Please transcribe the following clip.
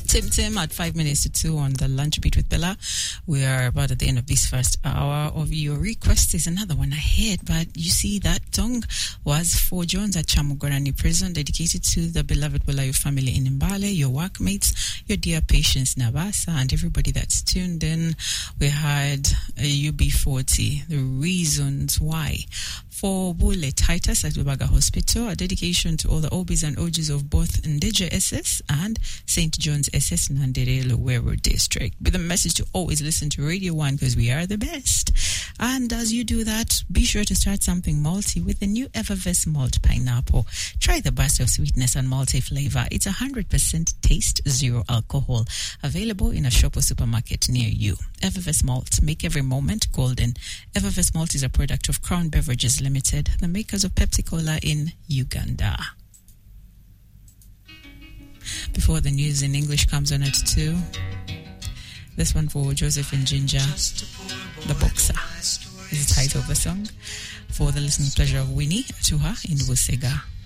Tim at 5 minutes to 2 on the lunch beat with Bella. We are about at the end of this first hour of your request. Is another one ahead, but you see that song was for Jones at Chamugorani Prison, dedicated to the beloved Bulayu family in Mbale, your workmates, your dear patients Navasa, and everybody that's tuned in. We had a UB40, the reasons why. For Bule Titus at Lubaga Hospital, a dedication to all the OBs and OGs of both Ndeje SS and St. John's SS Nandere Luweru District, with a message to always listen to Radio 1 because we are the best. And as you do that, be sure to start something malty with the new Evervest Malt Pineapple. Try the burst of sweetness and malty flavor. It's 100% taste, zero alcohol. Available in a shop or supermarket near you. Evervest Malt, make every moment golden. Evervest Malt is a product of Crown Beverages Limited, the makers of Pepsi Cola in Uganda. Before the news in English comes on at 2, this one for Joseph and Ginger, The Boxer, is the title of the song, for the listening pleasure of Winnie Atuha in Busega.